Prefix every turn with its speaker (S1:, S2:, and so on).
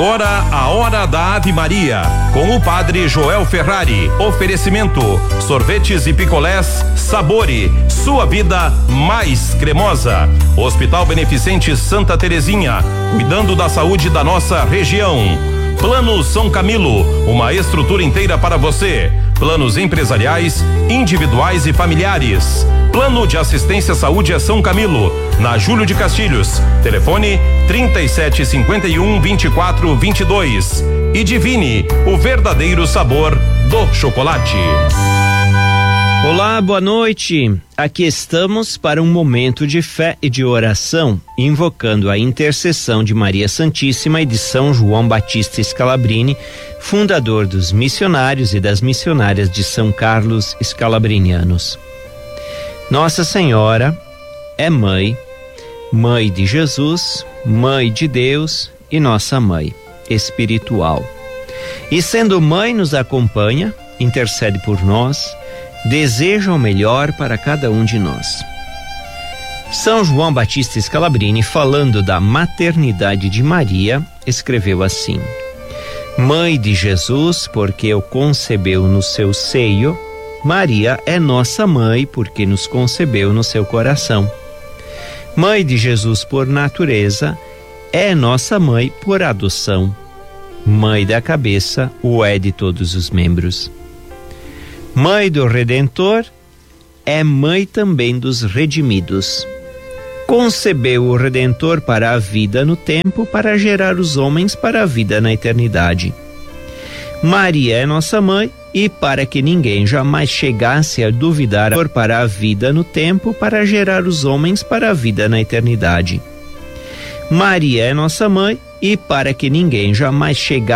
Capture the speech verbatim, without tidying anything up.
S1: Agora a hora da Ave Maria, com o padre Joel Ferrari. Oferecimento: sorvetes e picolés Sabore, sua vida mais cremosa. Hospital Beneficente Santa Terezinha, cuidando da saúde da nossa região. Plano São Camilo, uma estrutura inteira para você. Planos empresariais, individuais e familiares. Plano de assistência à saúde é São Camilo, na Júlio de Castilhos. Telefone trinta e sete cinquenta e um, vinte e quatro, vinte e dois. E Divine, o verdadeiro sabor do chocolate.
S2: Olá, boa noite. Aqui estamos para um momento de fé e de oração, invocando a intercessão de Maria Santíssima e de São João Batista Scalabrini, fundador dos missionários e das missionárias de São Carlos Scalabrinianos. Nossa Senhora é mãe, mãe de Jesus, mãe de Deus e nossa mãe espiritual. E sendo mãe, nos acompanha, intercede por nós, deseja o melhor para cada um de nós. São João Batista Scalabrini, falando da maternidade de Maria, escreveu assim: Mãe de Jesus, porque o concebeu no seu seio, Maria é nossa mãe, porque nos concebeu no seu coração. Mãe de Jesus por natureza, é nossa mãe por adoção. Mãe da cabeça, o é de todos os membros. Mãe do Redentor, é mãe também dos redimidos. Concebeu o Redentor para a vida no tempo, para gerar os homens para a vida na eternidade. Maria é nossa mãe, e para que ninguém jamais chegasse a duvidar, para a vida no tempo, para gerar os homens para a vida na eternidade. Maria é nossa mãe, e para que ninguém jamais chegasse